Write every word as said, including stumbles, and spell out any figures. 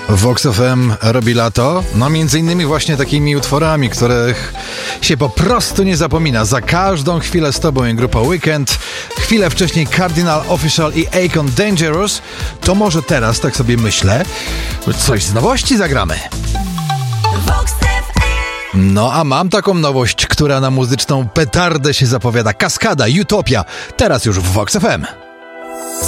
Vox F M robi lato, no między innymi właśnie takimi utworami, których się po prostu nie zapomina. Za każdą chwilę z tobą i grupa Weekend, chwilę wcześniej Cardinal Offishall i Akon Dangerous. To może teraz, tak sobie myślę, coś z nowości zagramy. No a mam taką nowość, która na muzyczną petardę się zapowiada. Kaskada, Utopia, teraz już w Vox F M.